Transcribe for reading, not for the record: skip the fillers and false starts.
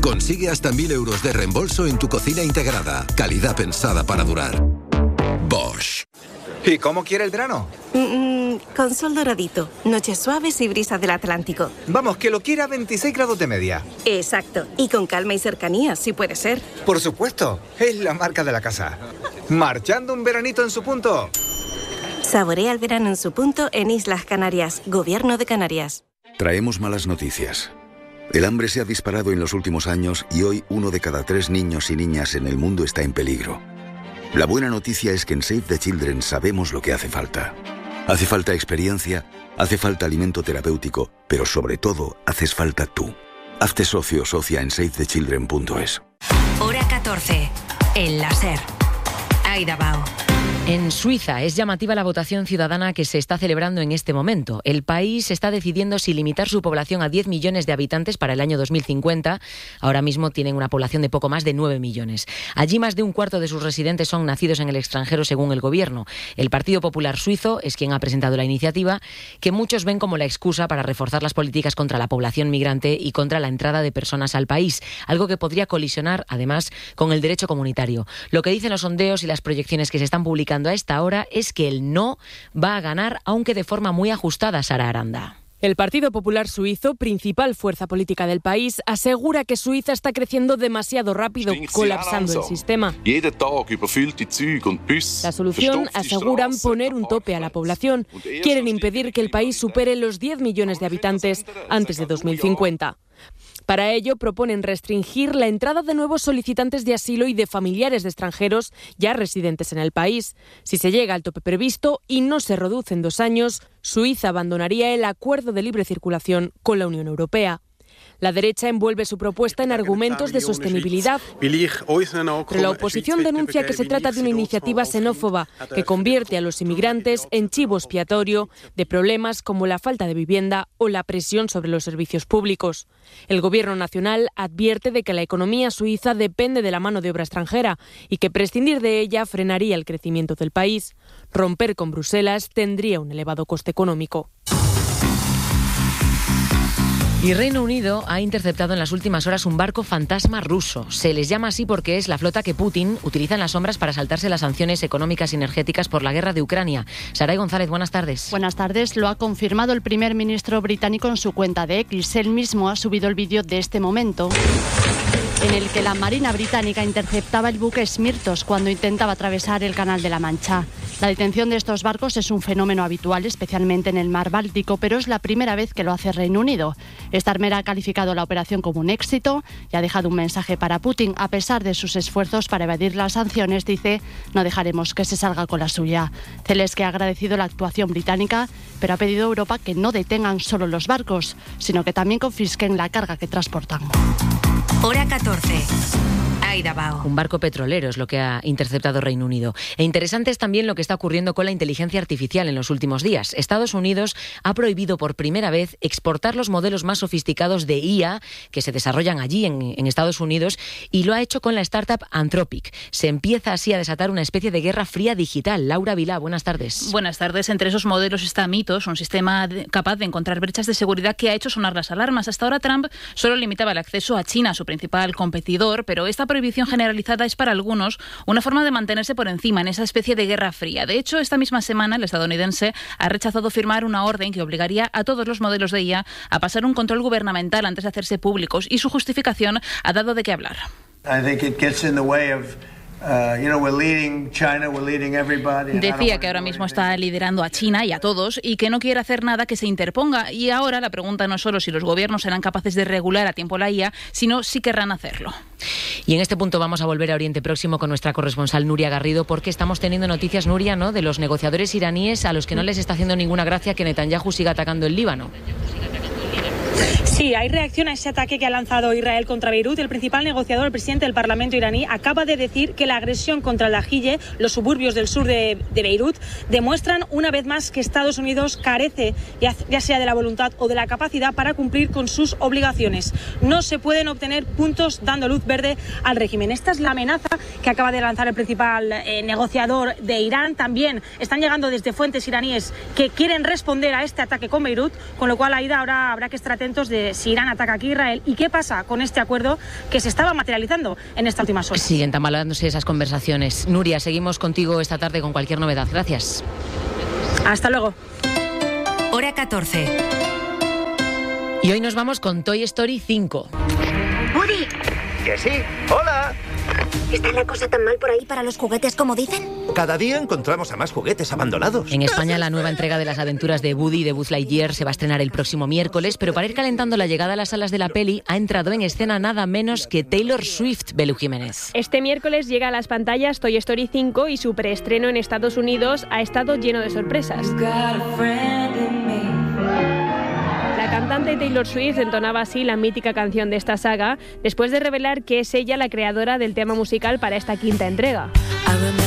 Consigue hasta 1.000 euros de reembolso en tu cocina integrada. Calidad pensada para durar. Bosch. ¿Y cómo quiere el verano? Con sol doradito, noches suaves y brisa del Atlántico. Vamos, que lo quiera a 26 grados de media. Exacto, y con calma y cercanía, si puede ser. Por supuesto, es la marca de la casa. Marchando un veranito en su punto. Saborea el verano en su punto en Islas Canarias, Gobierno de Canarias. Traemos malas noticias. El hambre se ha disparado en los últimos años y hoy 1 de cada 3 niños y niñas en el mundo está en peligro. La buena noticia es que en Save the Children sabemos lo que hace falta. Hace falta experiencia, hace falta alimento terapéutico, pero sobre todo, haces falta tú. Hazte socio o socia en savethechildren.es. Hora 14. El láser. Aida Bao. En Suiza es llamativa la votación ciudadana que se está celebrando en este momento. El país está decidiendo si limitar su población a 10 millones de habitantes para el año 2050. Ahora mismo tienen una población de poco más de 9 millones. Allí más de un cuarto de sus residentes son nacidos en el extranjero, según el gobierno. El Partido Popular Suizo es quien ha presentado la iniciativa, que muchos ven como la excusa para reforzar las políticas contra la población migrante y contra la entrada de personas al país, algo que podría colisionar, además, con el derecho comunitario. Lo que dicen los sondeos y las proyecciones que se están publicando a esta hora es que el no va a ganar, aunque de forma muy ajustada, Sara Aranda. El Partido Popular Suizo, principal fuerza política del país, asegura que Suiza está creciendo demasiado rápido, colapsando el sistema. La solución, aseguran, poner un tope a la población. Quieren impedir que el país supere los 10 millones de habitantes antes de 2050. Para ello, proponen restringir la entrada de nuevos solicitantes de asilo y de familiares de extranjeros ya residentes en el país. Si se llega al tope previsto y no se reduce en 2 años, Suiza abandonaría el acuerdo de libre circulación con la Unión Europea. La derecha envuelve su propuesta en argumentos de sostenibilidad, pero la oposición denuncia que se trata de una iniciativa xenófoba que convierte a los inmigrantes en chivo expiatorio de problemas como la falta de vivienda o la presión sobre los servicios públicos. El Gobierno nacional advierte de que la economía suiza depende de la mano de obra extranjera y que prescindir de ella frenaría el crecimiento del país. Romper con Bruselas tendría un elevado coste económico. Y Reino Unido ha interceptado en las últimas horas un barco fantasma ruso. Se les llama así porque es la flota que Putin utiliza en las sombras para saltarse las sanciones económicas y energéticas por la guerra de Ucrania. Saray González, buenas tardes. Buenas tardes. Lo ha confirmado el primer ministro británico en su cuenta de X. Él mismo ha subido el vídeo de este momento, en el que la Marina británica interceptaba el buque Smirtos cuando intentaba atravesar el Canal de la Mancha. La detención de estos barcos es un fenómeno habitual, especialmente en el mar Báltico, pero es la primera vez que lo hace Reino Unido. Esta armera ha calificado la operación como un éxito y ha dejado un mensaje para Putin. A pesar de sus esfuerzos para evadir las sanciones, dice, no dejaremos que se salga con la suya. Zelensky ha agradecido la actuación británica, pero ha pedido a Europa que no detengan solo los barcos, sino que también confisquen la carga que transportan. Hora 14. Aida Bao. Un barco petrolero es lo que ha interceptado Reino Unido. E interesante es también lo que está ocurriendo con la inteligencia artificial en los últimos días. Estados Unidos ha prohibido por primera vez exportar los modelos más sofisticados de IA que se desarrollan allí en Estados Unidos, y lo ha hecho con la startup Anthropic. Se empieza así a desatar una especie de guerra fría digital. Laura Vilá, buenas tardes. Buenas tardes. Entre esos modelos está Mythos, un sistema capaz de encontrar brechas de seguridad que ha hecho sonar las alarmas. Hasta ahora Trump solo limitaba el acceso a China, su principal competidor, pero esta prohibición generalizada es para algunos una forma de mantenerse por encima en esa especie de guerra fría. De hecho, esta misma semana el estadounidense ha rechazado firmar una orden que obligaría a todos los modelos de IA a pasar un control gubernamental antes de hacerse públicos, y su justificación ha dado de qué hablar. Decía que ahora mismo está liderando a China y a todos, y que no quiere hacer nada que se interponga. Y ahora la pregunta no es solo si los gobiernos serán capaces de regular a tiempo la IA, sino si querrán hacerlo. Y en este punto vamos a volver a Oriente Próximo con nuestra corresponsal Nuria Garrido, porque estamos teniendo noticias, Nuria, ¿no?, de los negociadores iraníes a los que no les está haciendo ninguna gracia que Netanyahu siga atacando el Líbano. Sí, hay reacción a ese ataque que ha lanzado Israel contra Beirut. El principal negociador, el presidente del Parlamento iraní, acaba de decir que la agresión contra Lajille, los suburbios del sur de Beirut, demuestran una vez más que Estados Unidos carece, ya sea de la voluntad o de la capacidad para cumplir con sus obligaciones. No se pueden obtener puntos dando luz verde al régimen. Esta es la amenaza que acaba de lanzar el principal negociador de Irán. También están llegando desde fuentes iraníes que quieren responder a este ataque con Beirut, con lo cual, Aida, ahora habrá que estar atentos de si Irán ataca aquí a Israel y qué pasa con este acuerdo que se estaba materializando en estas últimas horas. Siguen tambaleándose esas conversaciones. Nuria, seguimos contigo esta tarde con cualquier novedad. Gracias. Hasta luego. Hora 14. Y hoy nos vamos con Toy Story 5. ¡Woody! ¡Que sí! ¡Hola! ¿Está la cosa tan mal por ahí para los juguetes como dicen? Cada día encontramos a más juguetes abandonados. En España, la nueva entrega de las aventuras de Woody y de Buzz Lightyear se va a estrenar el próximo miércoles, pero para ir calentando la llegada a las salas de la peli ha entrado en escena nada menos que Taylor Swift, Belu Jiménez. Este miércoles llega a las pantallas Toy Story 5 y su preestreno en Estados Unidos ha estado lleno de sorpresas. La cantante Taylor Swift entonaba así la mítica canción de esta saga, después de revelar que es ella la creadora del tema musical para esta quinta entrega.